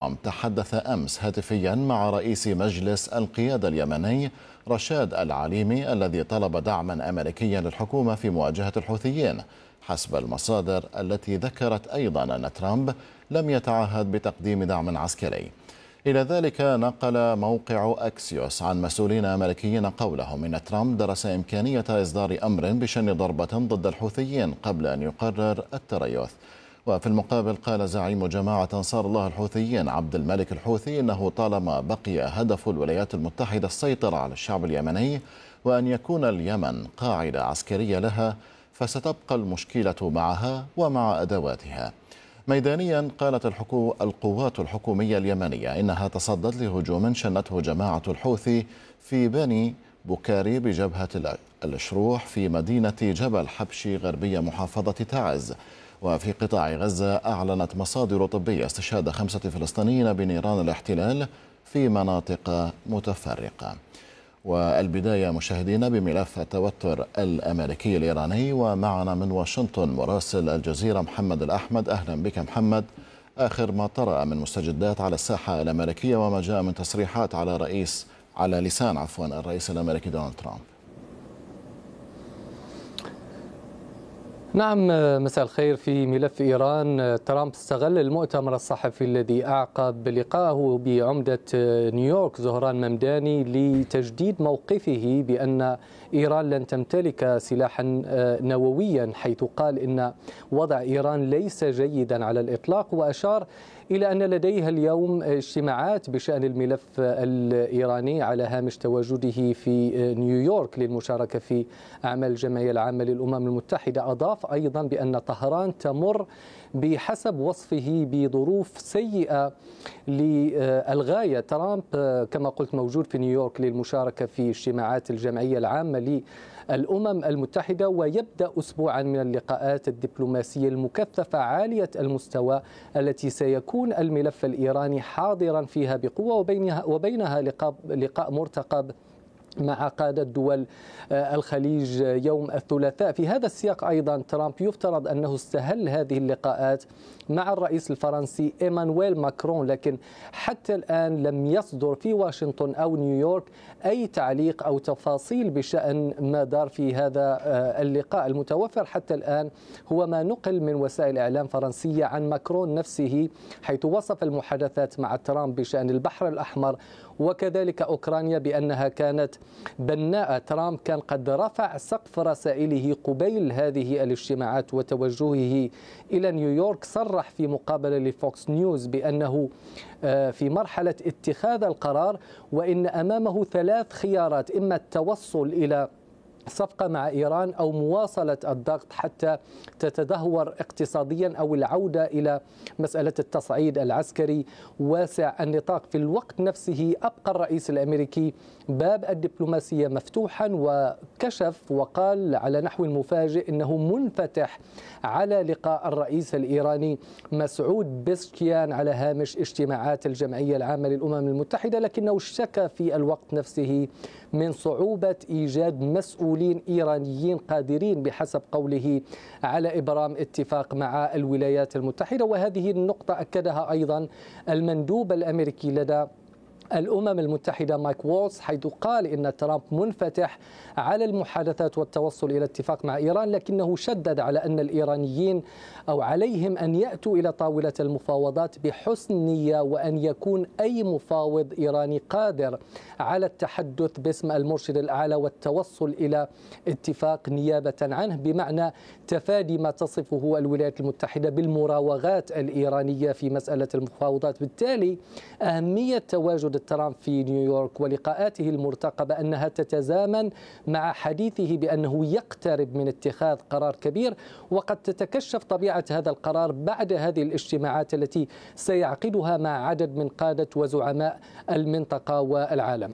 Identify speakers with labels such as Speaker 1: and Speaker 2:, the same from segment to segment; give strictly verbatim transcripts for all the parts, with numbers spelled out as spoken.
Speaker 1: ترامب تحدث أمس هاتفيا مع رئيس مجلس القيادة اليمني رشاد العليمي الذي طلب دعما أمريكيا للحكومة في مواجهة الحوثيين، حسب المصادر التي ذكرت أيضا أن ترامب لم يتعهد بتقديم دعم عسكري. إلى ذلك نقل موقع أكسيوس عن مسؤولين أمريكيين قولهم إن ترامب درس إمكانية إصدار أمر بشن ضربة ضد الحوثيين قبل أن يقرر التريث. وفي المقابل قال زعيم جماعة أنصار الله الحوثيين عبد الملك الحوثي إنه طالما بقي هدف الولايات المتحدة السيطرة على الشعب اليمني وأن يكون اليمن قاعدة عسكرية لها، فستبقى المشكلة معها ومع أدواتها. ميدانيا قالت الحكو القوات الحكومية اليمنية إنها تصدت لهجوم شنته جماعة الحوثي في بني بوكاري بجبهة الشروح في مدينة جبل حبشي غربية محافظة تعز. وفي قطاع غزة أعلنت مصادر طبية استشهاد خمسة فلسطينيين بنيران الاحتلال في مناطق متفرقة. والبداية مشاهدينا بملف التوتر الأمريكي الإيراني، ومعنا من واشنطن مراسل الجزيرة محمد الأحمد. أهلا بك محمد. آخر ما طرأ من مستجدات على الساحة الأمريكية وما جاء من تصريحات على رئيس على لسان عفوا الرئيس الأمريكي دونالد ترامب.
Speaker 2: نعم، مساء الخير. في ملف إيران، ترامب استغل المؤتمر الصحفي الذي أعقب لقائه بعمدة نيويورك زهران ممداني لتجديد موقفه بأن إيران لن تمتلك سلاحا نوويا، حيث قال إن وضع إيران ليس جيدا على الإطلاق، وأشار إلى أن لديها اليوم اجتماعات بشأن الملف الإيراني على هامش تواجده في نيويورك للمشاركة في أعمال الجمعية العامة للأمم المتحدة. أضاف أيضا بأن طهران تمر بحسب وصفه بظروف سيئة للغاية. ترامب كما قلت موجود في نيويورك للمشاركة في اجتماعات الجمعية العامة للأمم المتحدة، ويبدأ أسبوعا من اللقاءات الدبلوماسية المكثفة عالية المستوى التي سيكون الملف الإيراني حاضرا فيها بقوة، وبينها, وبينها لقاء, لقاء مرتقب مع قادة دول الخليج يوم الثلاثاء. في هذا السياق أيضا ترامب يفترض أنه استهل هذه اللقاءات مع الرئيس الفرنسي إيمانويل ماكرون، لكن حتى الآن لم يصدر في واشنطن أو نيويورك أي تعليق أو تفاصيل بشأن ما دار في هذا اللقاء. المتوفر حتى الآن هو ما نقل من وسائل إعلام فرنسية عن ماكرون نفسه، حيث وصف المحادثات مع ترامب بشأن البحر الأحمر وكذلك أوكرانيا بأنها كانت بناءة. ترامب كان قد رفع سقف رسائله قبيل هذه الاجتماعات وتوجهه إلى نيويورك. صرح في مقابلة لفوكس نيوز بأنه في مرحلة اتخاذ القرار، وإن أمامه ثلاث خيارات: إما التوصل إلى صفقة مع إيران أو مواصلة الضغط حتى تتدهور اقتصاديا أو العودة إلى مسألة التصعيد العسكري واسع النطاق. في الوقت نفسه أبقى الرئيس الأمريكي باب الدبلوماسية مفتوحا، وكشف وقال على نحو مفاجئ أنه منفتح على لقاء الرئيس الإيراني مسعود بيزشكيان على هامش اجتماعات الجمعية العامة للأمم المتحدة، لكنه اشتكى في الوقت نفسه من صعوبة إيجاد مسؤولين إيرانيين قادرين بحسب قوله على إبرام اتفاق مع الولايات المتحدة. وهذه النقطة أكدها أيضا المندوب الأمريكي لدى الأمم المتحدة مايك وولز، حيث قال إن ترامب منفتح على المحادثات والتوصل إلى اتفاق مع إيران، لكنه شدد على أن الإيرانيين أو عليهم أن يأتوا إلى طاولة المفاوضات بحسن نية، وأن يكون أي مفاوض إيراني قادر على التحدث باسم المرشد الأعلى والتوصل إلى اتفاق نيابة عنه، بمعنى تفادي ما تصفه الولايات المتحدة بالمراوغات الإيرانية في مسألة المفاوضات. بالتالي أهمية تواجد ترامب في نيويورك ولقاءاته المرتقبة أنها تتزامن مع حديثه بأنه يقترب من اتخاذ قرار كبير، وقد تتكشف طبيعة هذا القرار بعد هذه الاجتماعات التي سيعقدها مع عدد من قادة وزعماء المنطقة والعالم.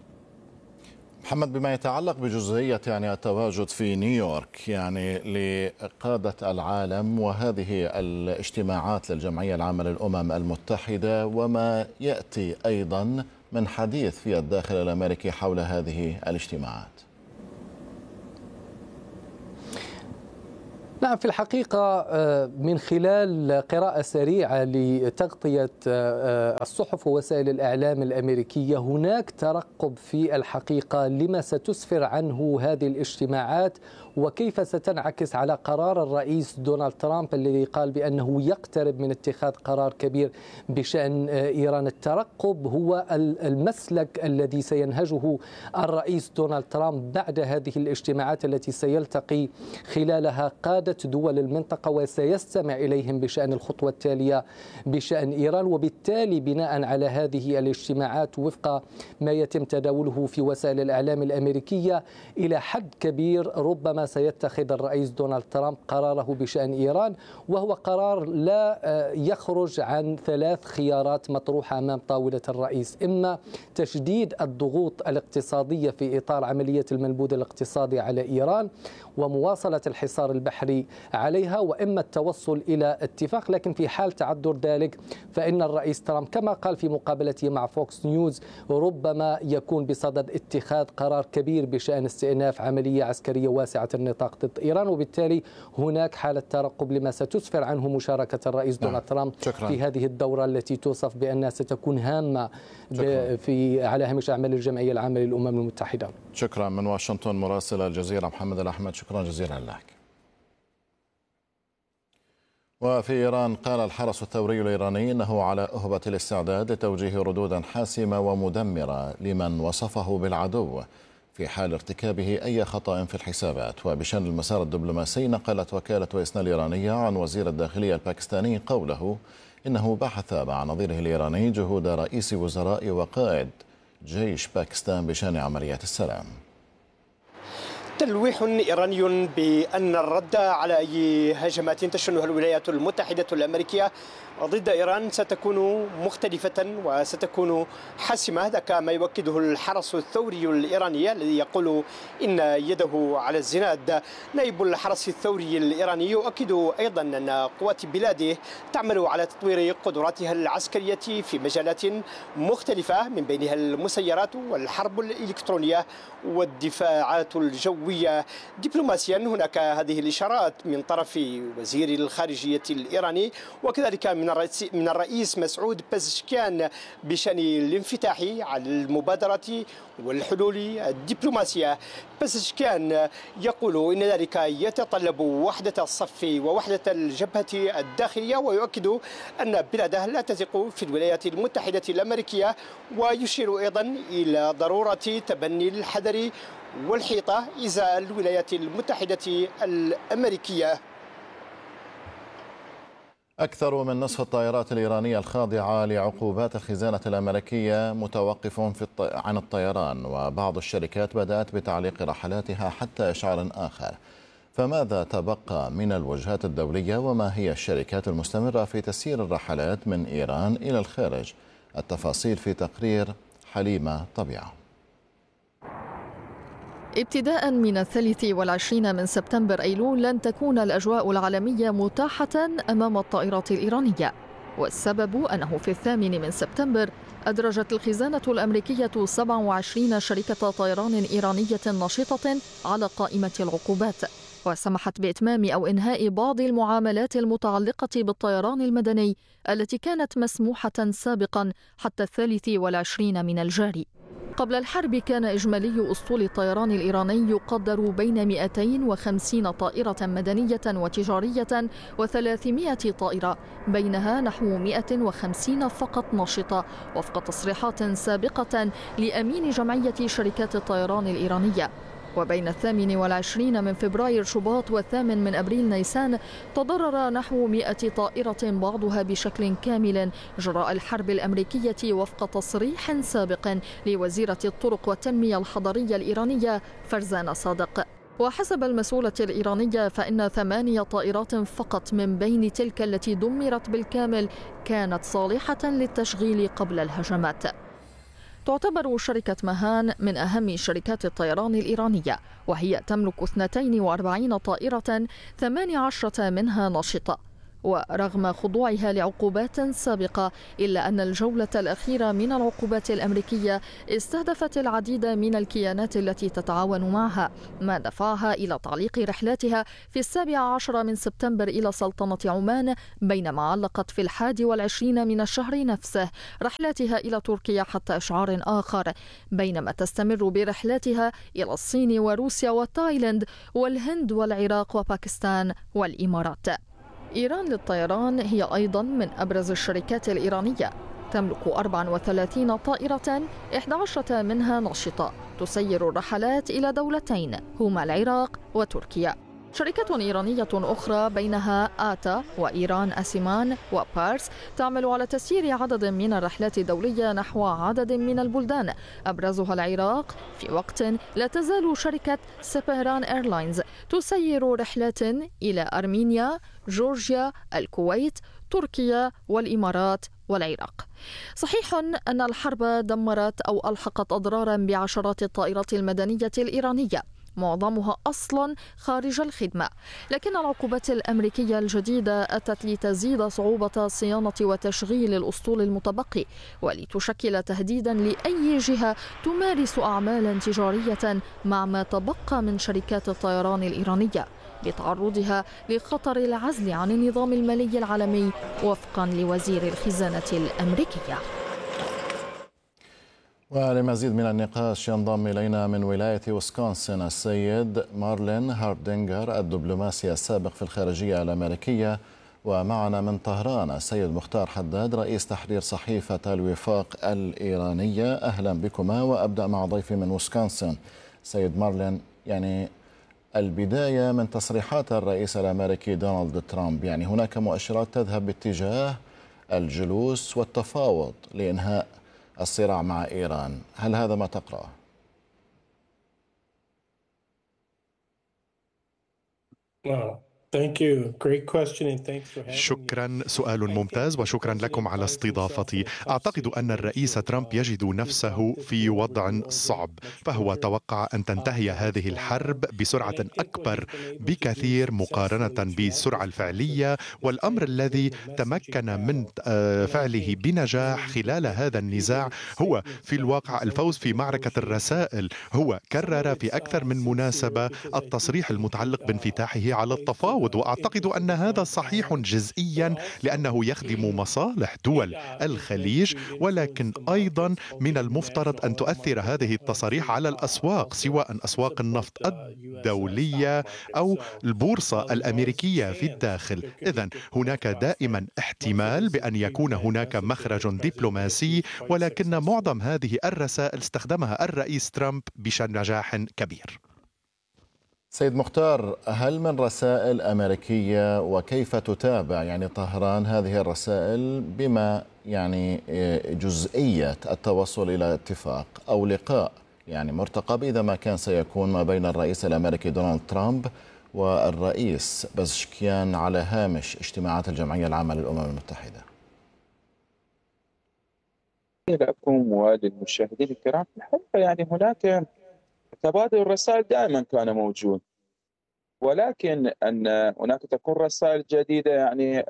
Speaker 1: محمد، بما يتعلق بجزئية يعني التواجد في نيويورك يعني لقادة العالم وهذه الاجتماعات للجمعية العامة للأمم المتحدة، وما يأتي أيضا من حديث في الداخل الأمريكي حول هذه الاجتماعات.
Speaker 2: نعم، في الحقيقة من خلال قراءة سريعة لتغطية الصحف ووسائل الإعلام الأمريكية هناك ترقب في الحقيقة لما ستسفر عنه هذه الاجتماعات وكيف ستنعكس على قرار الرئيس دونالد ترامب الذي قال بأنه يقترب من اتخاذ قرار كبير بشأن إيران. الترقب هو المسلك الذي سينهجه الرئيس دونالد ترامب بعد هذه الاجتماعات التي سيلتقي خلالها قادة دول المنطقة وسيستمع إليهم بشأن الخطوة التالية بشأن إيران. وبالتالي بناء على هذه الاجتماعات وفق ما يتم تداوله في وسائل الإعلام الأمريكية إلى حد كبير ربما سيتخذ الرئيس دونالد ترامب قراره بشأن إيران، وهو قرار لا يخرج عن ثلاث خيارات مطروحة أمام طاولة الرئيس: إما تشديد الضغوط الاقتصادية في إطار عملية المنبوذ الاقتصادي على إيران ومواصلة الحصار البحري عليها، وإما التوصل إلى اتفاق. لكن في حال تعذر ذلك فإن الرئيس ترامب كما قال في مقابلته مع فوكس نيوز ربما يكون بصدد اتخاذ قرار كبير بشأن استئناف عملية عسكرية واسعة النطاق ضد إيران. وبالتالي هناك حالة ترقب لما ستسفر عنه مشاركة الرئيس دونالد ترامب في هذه الدورة التي توصف بأنها ستكون هامة في على هامش أعمال الجمعية العامة للأمم المتحدة.
Speaker 1: شكرا. من واشنطن مراسل الجزيرة محمد الأحمد، شكرا جزيلا لك. وفي إيران قال الحرس الثوري الإيراني أنه على أهبة الاستعداد لتوجيه ردودا حاسمة ومدمرة لمن وصفه بالعدو في حال ارتكابه أي خطأ في الحسابات. وبشأن المسار الدبلوماسي نقلت وكالة إسنا الإيرانية عن وزير الداخلية الباكستاني قوله إنه بحث مع نظيره الإيراني جهود رئيس وزراء وقائد جيش باكستان بشأن عمليات السلام.
Speaker 3: تلويح إيراني بأن الرد على أي هجمات تشنها الولايات المتحدة الأمريكية ضد إيران ستكون مختلفة وستكون حاسمة. هذا ما يؤكده الحرس الثوري الإيراني الذي يقول إن يده على الزناد. نائب الحرس الثوري الإيراني يؤكد أيضا أن قوات بلاده تعمل على تطوير قدراتها العسكرية في مجالات مختلفة من بينها المسيرات والحرب الإلكترونية والدفاعات الجوية. دبلوماسيا هناك هذه الإشارات من طرف وزير الخارجية الإيراني وكذلك من الرئيس من الرئيس مسعود بزشكيان بشأن الانفتاح على المبادرة والحلول الدبلوماسية. بزشكيان يقول إن ذلك يتطلب وحدة الصف ووحدة الجبهة الداخلية، ويؤكد أن بلاده لا تثق في الولايات المتحدة الأمريكية، ويشير أيضا إلى ضرورة تبني الحذر والحيطة إزاء الولايات المتحدة الأمريكية.
Speaker 1: أكثر من نصف الطائرات الإيرانية الخاضعة لعقوبات الخزانة الأمريكية متوقف في الط... عن الطيران، وبعض الشركات بدأت بتعليق رحلاتها حتى إشعار آخر. فماذا تبقى من الوجهات الدولية وما هي الشركات المستمرة في تسيير الرحلات من إيران إلى الخارج؟ التفاصيل في تقرير حليمة طبيعة.
Speaker 4: ابتداء من الثالث والعشرين من سبتمبر أيلول لن تكون الأجواء العالمية متاحة أمام الطائرات الإيرانية، والسبب أنه في الثامن من سبتمبر أدرجت الخزانة الأمريكية سبعة وعشرين شركة طيران إيرانية نشطة على قائمة العقوبات، وسمحت بإتمام أو إنهاء بعض المعاملات المتعلقة بالطيران المدني التي كانت مسموحة سابقا حتى الثالث والعشرين من الجاري. قبل الحرب كان إجمالي أسطول الطيران الإيراني يقدر بين مئتين وخمسين طائرة مدنية وتجارية وثلاثمائة طائرة، بينها نحو مئة وخمسين فقط نشطة وفق تصريحات سابقة لأمين جمعية شركات الطيران الإيرانية. وبين الثامن والعشرين من فبراير شباط والثامن من أبريل نيسان تضرر نحو مئة طائرة بعضها بشكل كامل جراء الحرب الأمريكية وفق تصريح سابق لوزيرة الطرق والتنمية الحضرية الإيرانية فرزان صادق. وحسب المسؤولة الإيرانية فإن ثمانية طائرات فقط من بين تلك التي دمرت بالكامل كانت صالحة للتشغيل قبل الهجمات. تعتبر شركة مهان من أهم شركات الطيران الإيرانية، وهي تملك اثنتين وأربعين طائرة ثمان عشرة منها نشطة. ورغم خضوعها لعقوبات سابقة إلا أن الجولة الأخيرة من العقوبات الأمريكية استهدفت العديد من الكيانات التي تتعاون معها، ما دفعها إلى تعليق رحلاتها في السابع عشر من سبتمبر إلى سلطنة عمان، بينما علقت في الحادي والعشرين من الشهر نفسه رحلاتها إلى تركيا حتى إشعار آخر، بينما تستمر برحلاتها إلى الصين وروسيا وتايلاند والهند والعراق وباكستان والإمارات. إيران للطيران هي أيضا من أبرز الشركات الإيرانية، تملك أربعة وثلاثين طائرة، إحدى عشرة منها نشطة تسير الرحلات إلى دولتين هما العراق وتركيا. شركات إيرانية أخرى بينها آتا وإيران أسيمان وبارس تعمل على تسيير عدد من الرحلات الدولية نحو عدد من البلدان أبرزها العراق، في وقت لا تزال شركة سبيران إيرلاينز تسير رحلات إلى أرمينيا، جورجيا، الكويت، تركيا والإمارات والعراق. صحيح أن الحرب دمرت أو ألحقت أضرارا بعشرات الطائرات المدنية الإيرانية، معظمها أصلا خارج الخدمة، لكن العقوبات الأمريكية الجديدة أتت لتزيد صعوبة صيانة وتشغيل الأسطول المتبقي، ولتشكل تهديدا لأي جهة تمارس أعمالا تجارية مع ما تبقى من شركات الطيران الإيرانية، بتعرضها لخطر العزل عن النظام المالي العالمي وفقا لوزير الخزانة الأمريكية.
Speaker 1: ولمزيد من النقاش ينضم إلينا من ولاية ويسكونسن السيد مارلين هاردينغر الدبلوماسي السابق في الخارجية الأمريكية، ومعنا من طهران السيد مختار حداد رئيس تحرير صحيفة الوفاق الإيرانية. أهلا بكما، وأبدأ مع ضيفي من ويسكونسن. سيد مارلين، يعني البداية من تصريحات الرئيس الأمريكي دونالد ترامب، يعني هناك مؤشرات تذهب باتجاه الجلوس والتفاوض لإنهاء الصراع مع إيران، هل هذا ما تقرأه؟
Speaker 5: شكرا، سؤال ممتاز وشكرا لكم على استضافتي. أعتقد أن الرئيس ترامب يجد نفسه في وضع صعب، فهو توقع أن تنتهي هذه الحرب بسرعة أكبر بكثير مقارنة بالسرعة الفعلية، والأمر الذي تمكن من فعله بنجاح خلال هذا النزاع هو في الواقع الفوز في معركة الرسائل. هو كرر في أكثر من مناسبة التصريح المتعلق بانفتاحه على التفاوض، وأعتقد أن هذا صحيح جزئيا لأنه يخدم مصالح دول الخليج، ولكن أيضا من المفترض أن تؤثر هذه التصاريح على الأسواق، سواء أسواق النفط الدولية أو البورصة الأمريكية في الداخل. إذن هناك دائما احتمال بأن يكون هناك مخرج دبلوماسي، ولكن معظم هذه الرسائل استخدمها الرئيس ترامب بنجاح كبير.
Speaker 1: سيد مختار، هل من رسائل أمريكية وكيف تتابع يعني طهران هذه الرسائل بما يعني جزئية التوصل إلى اتفاق أو لقاء يعني مرتقب إذا ما كان سيكون ما بين الرئيس الأمريكي دونالد ترامب والرئيس بزشكيان على هامش اجتماعات الجمعية العامة للأمم المتحدة؟
Speaker 6: لكم وللمشاهدين الكرام، الحقيقة يعني هناك تبادل الرسائل دائما كان موجود، ولكن أن هناك تكون رسائل جديدة. يعني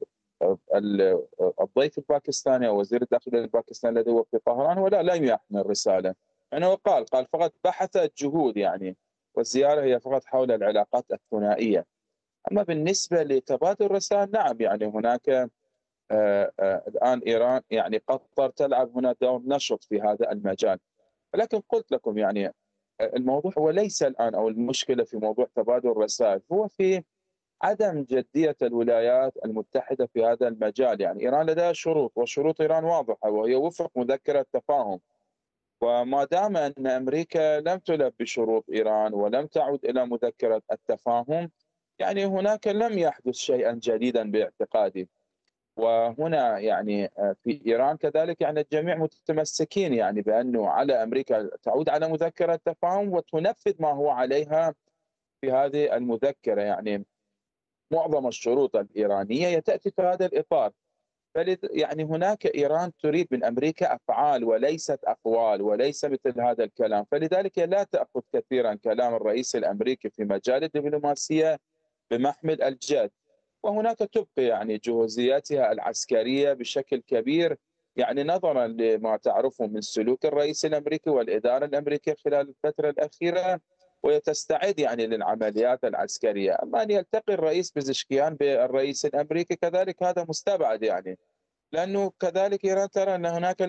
Speaker 6: الضيف الباكستاني أو وزير الداخلية الباكستاني الذي هو في طهران ولا لم يحمل رسالة، يعني هو قال قال فقط بحث جهود يعني، والزيارة هي فقط حول العلاقات الثنائية. أما بالنسبة لتبادل الرسائل، نعم يعني هناك آآ آآ الآن إيران يعني قطر تلعب هنا دور نشط في هذا المجال، ولكن قلت لكم يعني الموضوع هو ليس الآن أو المشكلة في موضوع تبادل الرسائل، هو في عدم جدية الولايات المتحدة في هذا المجال. يعني إيران لديها شروط، وشروط إيران واضحة، وهي وفق مذكرة تفاهم، وما دام أن أمريكا لم تلبي شروط إيران ولم تعد إلى مذكرة التفاهم، يعني هناك لم يحدث شيئا جديدا باعتقادي. وهنا يعني في إيران كذلك يعني الجميع متمسكين يعني بأنه على أمريكا تعود على مذكرة تفاهم وتنفذ ما هو عليها في هذه المذكرة. يعني معظم الشروط الإيرانية تأتي في هذا الإطار، يعني هناك إيران تريد من أمريكا أفعال وليست أقوال وليس مثل هذا الكلام، فلذلك لا تأخذ كثيرا كلام الرئيس الأمريكي في مجال الدبلوماسية بمحمل الجد. وهناك تبقي يعني جهوزياتها العسكرية بشكل كبير، يعني نظرا لما تعرفه من سلوك الرئيس الأمريكي والإدارة الأمريكية خلال الفترة الأخيرة، وتستعد يعني للعمليات العسكرية. أما أن يلتقي الرئيس بزشكيان بالرئيس الأمريكي كذلك هذا مستبعد، يعني لأنه كذلك إيران ترى أن هناك